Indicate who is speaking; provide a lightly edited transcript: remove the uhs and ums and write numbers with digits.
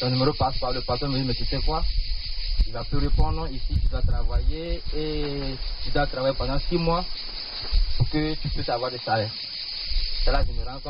Speaker 1: ton numéro passe par le patron, me dit, mais tu sais quoi? Il va plus répondre, ici tu dois travailler et tu dois travailler pendant 6 mois pour que tu puisses avoir des salaires. C'est là que je me rends compte.